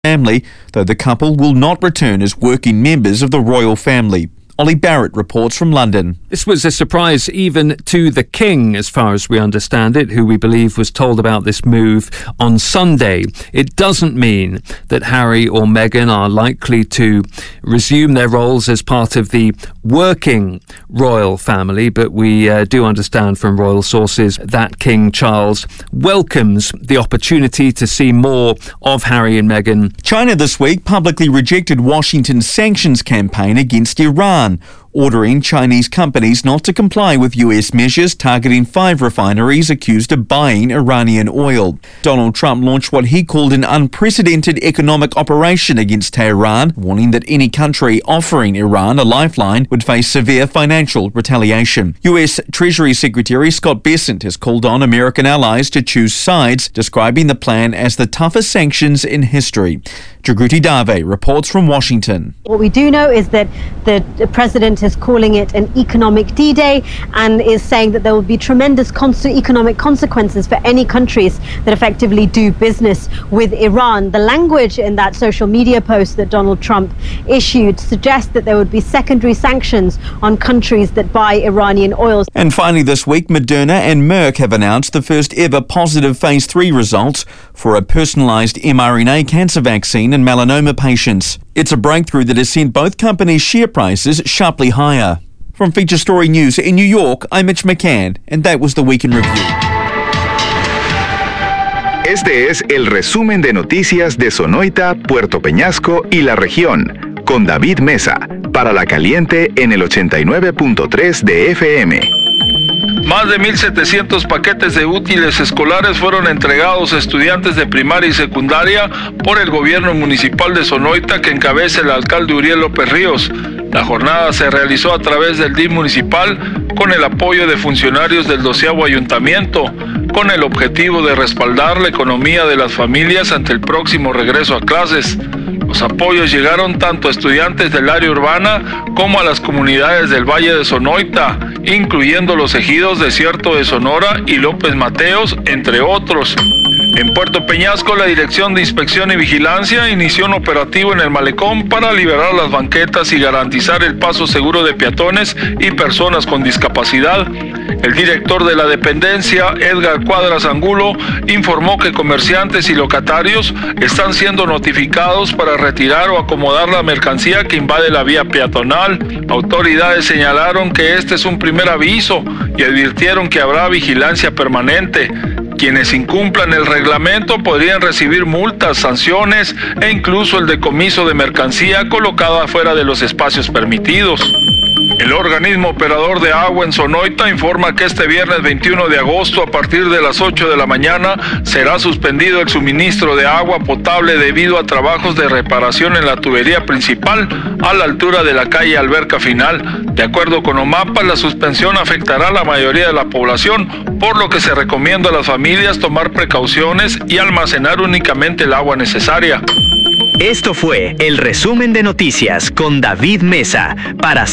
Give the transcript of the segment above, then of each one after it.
family, though the couple will not return as working members of the royal family. Ollie Barrett reports from London. This was a surprise even to the King, as far as we understand it, who we believe was told about this move on Sunday. It doesn't mean that Harry or Meghan are likely to resume their roles as part of the working royal family, but we do understand from royal sources that King Charles welcomes the opportunity to see more of Harry and Meghan. China this week publicly rejected Washington's sanctions campaign against Iran, ordering Chinese companies not to comply with US measures targeting 5 refineries accused of buying Iranian oil. Donald Trump launched what he called an unprecedented economic operation against Tehran, warning that any country offering Iran a lifeline would face severe financial retaliation. US Treasury Secretary Scott Bessent has called on American allies to choose sides, describing the plan as the toughest sanctions in history. Jagruti Dave reports from Washington. What we do know is that the president is calling it an economic D-Day and is saying that there will be tremendous economic consequences for any countries that effectively do business with Iran. The language in that social media post that Donald Trump issued suggests that there would be secondary sanctions on countries that buy Iranian oil. And finally this week, Moderna and Merck have announced the first ever positive phase 3 results for a personalized mRNA cancer vaccine in melanoma patients. It's a breakthrough that has sent both companies' share prices sharply higher. From Feature Story News in New York, I'm Mitch McCann, and that was the Week in Review. Este es el resumen de noticias de Sonoita, Puerto Peñasco y la región, con David Mesa, para La Caliente en el 89.3 de FM. Más de 1,700 paquetes de útiles escolares fueron entregados a estudiantes de primaria y secundaria por el gobierno municipal de Sonoita, que encabeza el alcalde Uriel López Ríos. La jornada se realizó a través del DIF municipal con el apoyo de funcionarios del 12º ayuntamiento, con el objetivo de respaldar la economía de las familias ante el próximo regreso a clases. Los apoyos llegaron tanto a estudiantes del área urbana como a las comunidades del Valle de Sonoita, incluyendo los ejidos Desierto de Sonora y López Mateos, entre otros. En Puerto Peñasco, la Dirección de Inspección y Vigilancia inició un operativo en el malecón para liberar las banquetas y garantizar el paso seguro de peatones y personas con discapacidad. El director de la dependencia, Edgar Cuadras Angulo, informó que comerciantes y locatarios están siendo notificados para retirar o acomodar la mercancía que invade la vía peatonal. Autoridades señalaron que este es un primer aviso y advirtieron que habrá vigilancia permanente. Quienes incumplan el reglamento podrían recibir multas, sanciones e incluso el decomiso de mercancía colocada fuera de los espacios permitidos. El organismo operador de agua en Sonoita informa que este viernes 21 de agosto, a partir de las 8 de la mañana, será suspendido el suministro de agua potable debido a trabajos de reparación en la tubería principal a la altura de la calle Alberca Final. De acuerdo con OMAPA, la suspensión afectará a la mayoría de la población, por lo que se recomienda a las familias tomar precauciones y almacenar únicamente el agua necesaria. Esto fue el resumen de noticias con David Mesa para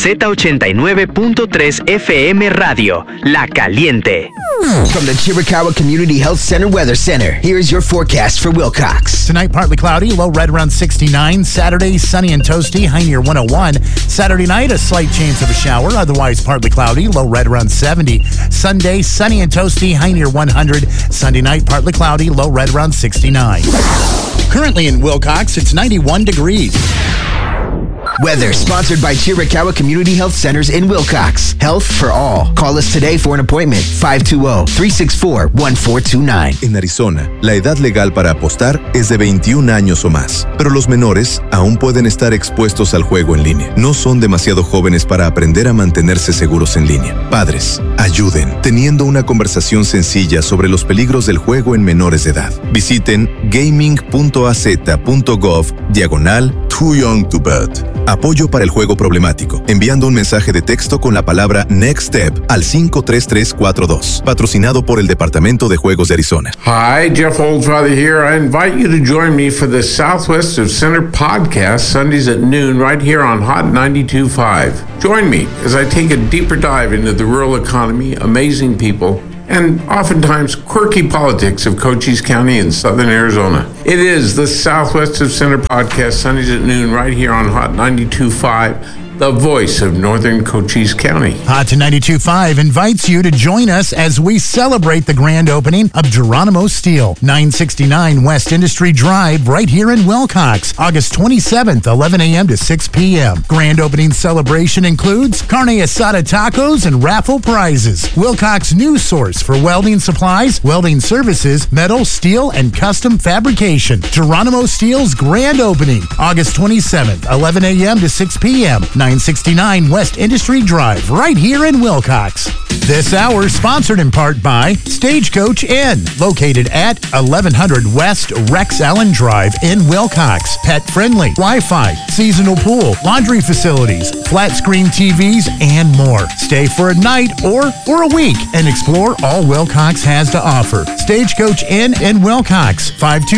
Z89.3 FM Radio, La Caliente. From the Chiricahua Community Health Center Weather Center, here's your forecast for Wilcox. Tonight, partly cloudy, low right around 69. Saturday, sunny and toasty, high near 101. Saturday night, a slight chance of a shower, otherwise partly cloudy, low right around 70. Sunday, sunny and toasty, high near 100. Sunday night, partly cloudy, low right around 69. Currently in Wilcox, it's 91 degrees. Weather sponsored by Chiricahua Community Health Centers in Wilcox. Health for all. Call us today for an appointment. 520-364-1429. En Arizona, la edad legal para apostar es de 21 años o más, pero los menores aún pueden estar expuestos al juego en línea. No son demasiado jóvenes para aprender a mantenerse seguros en línea. Padres, ayuden teniendo una conversación sencilla sobre los peligros del juego en menores de edad. Visiten gaming.az.gov/too young to bet. Apoyo para el juego problemático, enviando un mensaje de texto con la palabra Next Step al 53342. Patrocinado por el Departamento de Juegos de Arizona. Hi, Jeff Oldfather here. I invite you to join me for the Southwest of Center podcast Sundays at noon right here on Hot 92.5. Join me as I take a deeper dive into the rural economy, amazing people, and oftentimes quirky politics of Cochise County in southern Arizona. It is the Southwest of Center podcast, Sundays at noon, right here on Hot 92.5. The voice of northern Cochise County. Hot to 92.5 invites you to join us as we celebrate the grand opening of Geronimo Steel, 969 West Industry Drive, right here in Wilcox, August 27th, 11 a.m. to 6 p.m. Grand opening celebration includes carne asada tacos and raffle prizes. Wilcox news source for welding supplies, welding services, metal, steel, and custom fabrication. Geronimo Steel's grand opening, August 27th, 11 a.m. to 6 p.m. 969 West Industry Drive, right here in Wilcox. This hour sponsored in part by Stagecoach Inn, located at 1100 West Rex Allen Drive in Wilcox. Pet friendly, Wi-Fi, seasonal pool, laundry facilities, flat screen TVs, and more. Stay for a night or for a week and explore all Wilcox has to offer. Stagecoach Inn in Wilcox,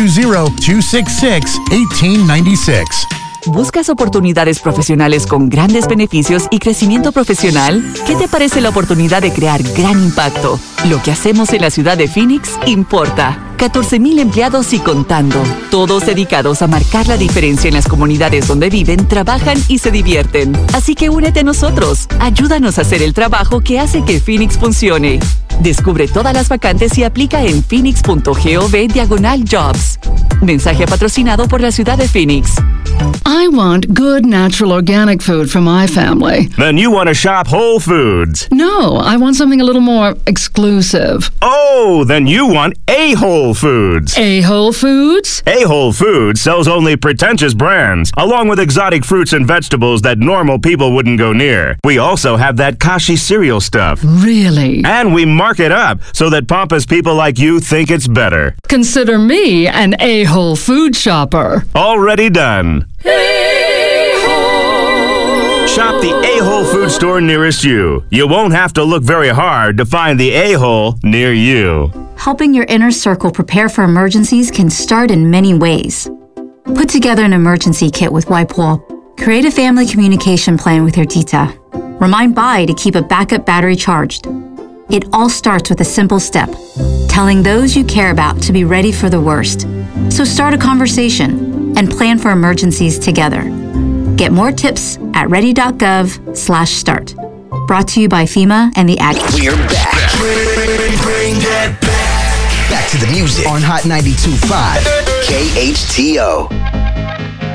520-266-1896. ¿Buscas oportunidades profesionales con grandes beneficios y crecimiento profesional? ¿Qué te parece la oportunidad de crear gran impacto? Lo que hacemos en la ciudad de Phoenix importa. 14,000 empleados y contando, todos dedicados a marcar la diferencia en las comunidades donde viven, trabajan y se divierten. Así que únete a nosotros. Ayúdanos a hacer el trabajo que hace que Phoenix funcione. Descubre todas las vacantes y aplica en phoenix.gov/jobs. Mensaje patrocinado por la ciudad de Phoenix. I want good, natural, organic food for my family. Then you want to shop Whole Foods. No, I want something a little more exclusive. Oh, then you want A Whole Foods. A Whole Foods? A Whole Foods sells only pretentious brands, along with exotic fruits and vegetables that normal people wouldn't go near. We also have that Kashi cereal stuff. Really? And we mark it up so that pompous people like you think it's better. Consider me an A Whole Food shopper. Already done. Shop the A-Hole food store nearest you. You won't have to look very hard to find the A-Hole near you. Helping your inner circle prepare for emergencies can start in many ways. Put together an emergency kit with Wipewall. Create a family communication plan with your tita. Remind Bai to keep a backup battery charged. It all starts with a simple step, telling those you care about to be ready for the worst. So start a conversation and plan for emergencies together. Get more tips at ready.gov/start. Brought to you by FEMA and the Ag. We're back. Bring that back. Back to the music on Hot 92.5 KHTO.